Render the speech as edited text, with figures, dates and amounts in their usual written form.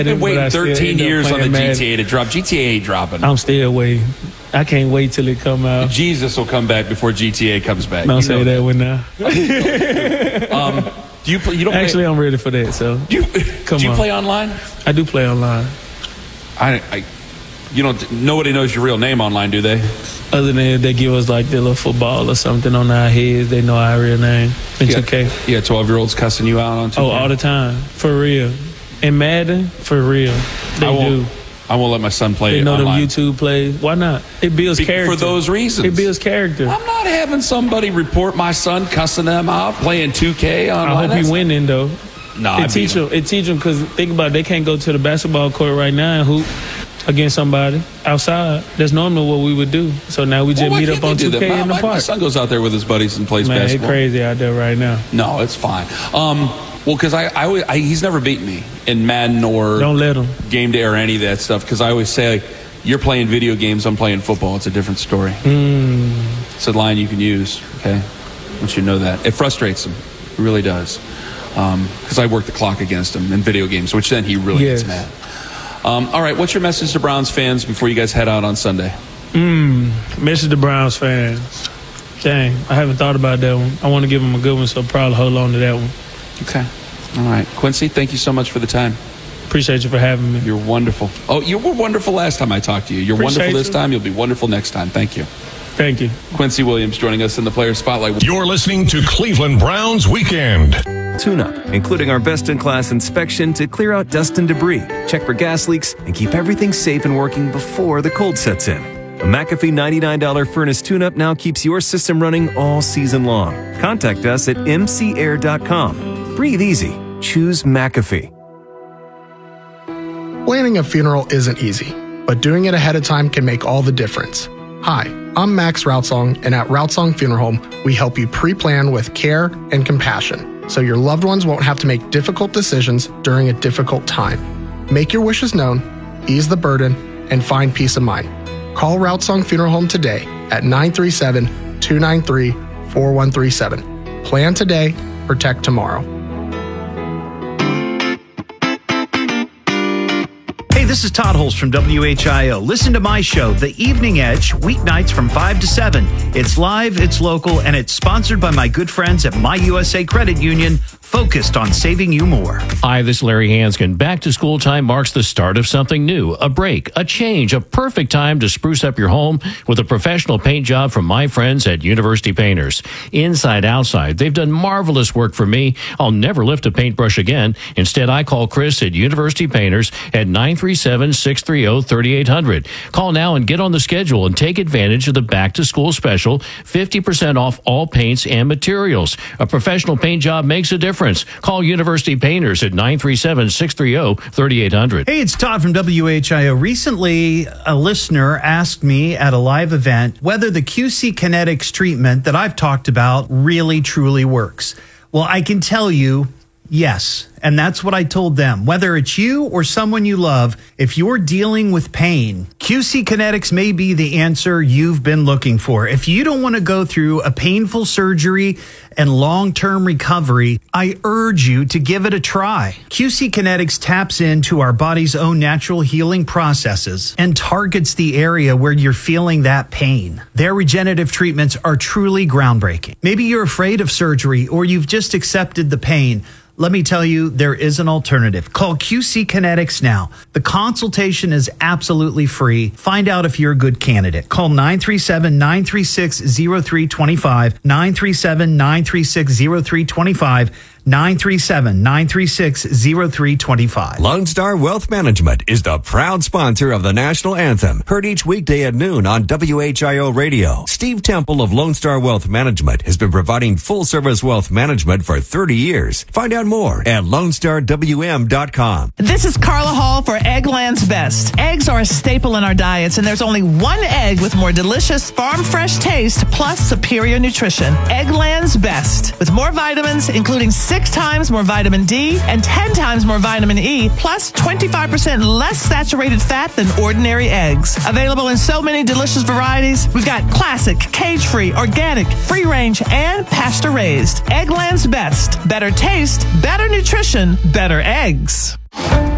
Been waiting 13 years on the GTA to drop. GTA ain't dropping. I'm still waiting. I can't wait till it come out. Jesus will come back before GTA comes back. Don't say that one now. Do you play? You don't Actually, I'm ready for that. So do you play online? I do play online. Nobody knows your real name online, do they? Other than if they give us like the little football or something on our heads, they know our real name. It's okay. Yeah, 12-year-olds cussing you out on 2K. Oh, all the time. For real. And Madden, for real. I won't let my son play They know online. them YouTube plays. Why not? It builds character. For those reasons. It builds character. I'm not having somebody report my son cussing them out, playing 2K online. I hope he winning, though. No, It teach them because think about it, they can't go to the basketball court right now and hoop against somebody outside. That's normally what we would do. So now we just meet up on 2K in the park. My son goes out there with his buddies and plays basketball. Man, it's crazy out there right now. No, it's fine. Well, because he's never beaten me in Madden or Don't let him. Game Day or any of that stuff. Because I always say, like, you're playing video games, I'm playing football. It's a different story. It's a line you can use. Okay, I want you to know that. It frustrates him. It really does. Because I work the clock against him in video games, which then he really gets mad. All right, what's your message to Browns fans before you guys head out on Sunday? Message to Browns fans. Dang, I haven't thought about that one. I want to give them a good one, so I'll probably hold on to that one. Okay. All right. Quincy, thank you so much for the time. Appreciate you for having me. You're wonderful. Oh, you were wonderful last time I talked to you. You're wonderful this time. You'll be wonderful next time. Thank you. Thank you. Quincy Williams joining us in the Players Spotlight. You're listening to Cleveland Browns Weekend. Tune-up, including our best-in-class inspection to clear out dust and debris, check for gas leaks, and keep everything safe and working before the cold sets in. A McAfee $99 furnace tune-up now keeps your system running all season long. Contact us at mcair.com. Breathe easy. Choose McAfee. Planning a funeral isn't easy, but doing it ahead of time can make all the difference. Hi, I'm Max Routsong, and at Routsong Funeral Home, we help you pre-plan with care and compassion, so your loved ones won't have to make difficult decisions during a difficult time. Make your wishes known, ease the burden, and find peace of mind. Call Routsong Funeral Home today at 937-293-4137. Plan today, protect tomorrow. Hey, this is Todd Holst from WHIO. Listen to my show, The Evening Edge, weeknights from 5 to 7. It's live, it's local, and it's sponsored by my good friends at My USA Credit Union, focused on saving you more. Hi, this is Larry Hanskin. Back to school time marks the start of something new, a break, a change, a perfect time to spruce up your home with a professional paint job from my friends at University Painters. Inside, outside, they've done marvelous work for me. I'll never lift a paintbrush again. Instead, I call Chris at University Painters at 937-630-3800. Call now and get on the schedule and take advantage of the back to school special, 50% off all paints and materials. A professional paint job makes a difference. Call University Painters at 937-630-3800. Hey, it's Todd from WHIO. Recently, a listener asked me at a live event whether the QC Kinetics treatment that I've talked about really, truly works. Well, I can tell you, yes. And that's what I told them. Whether it's you or someone you love, if you're dealing with pain, QC Kinetics may be the answer you've been looking for. If you don't want to go through a painful surgery and long-term recovery, I urge you to give it a try. QC Kinetics taps into our body's own natural healing processes and targets the area where you're feeling that pain. Their regenerative treatments are truly groundbreaking. Maybe you're afraid of surgery or you've just accepted the pain. Let me tell you, there is an alternative. Call QC Kinetics now. The consultation is absolutely free. Find out if you're a good candidate. Call 937-936-0325, 937-936-0325, 937-936-0325. Lone Star Wealth Management is the proud sponsor of the national anthem, heard each weekday at noon on WHIO Radio. Steve Temple of Lone Star Wealth Management has been providing full-service wealth management for 30 years. Find out more at LoneStarWM.com. This is Carla Hall for Eggland's Best. Eggs are a staple in our diets, and there's only one egg with more delicious farm-fresh taste plus superior nutrition. Eggland's Best. With more vitamins, including 6 times more vitamin D and 10 times more vitamin E, plus 25% less saturated fat than ordinary eggs. Available in so many delicious varieties. We've got classic, cage-free, organic, free-range, and pasture-raised. Eggland's Best. Better taste, better nutrition, better eggs.